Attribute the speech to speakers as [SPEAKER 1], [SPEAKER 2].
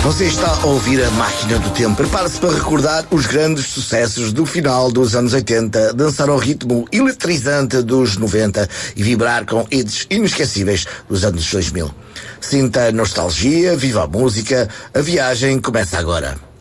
[SPEAKER 1] Você está a ouvir a Máquina do Tempo. Prepare-se para recordar os grandes sucessos do final dos anos 80, dançar ao ritmo eletrizante dos 90 e vibrar com hits inesquecíveis dos anos 2000. Sinta a nostalgia, viva a música, a viagem começa agora.